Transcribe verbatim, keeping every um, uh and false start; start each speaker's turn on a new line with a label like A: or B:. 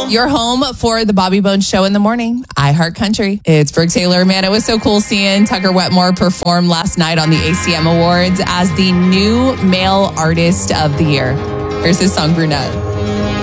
A: Your home for the Bobby Bones Show in the morning, iHeart Country. It's Brooke Taylor. Man, it was so cool seeing Tucker Wetmore perform last night on the A C M Awards as the new male artist of the year. Here's his song, Brunette.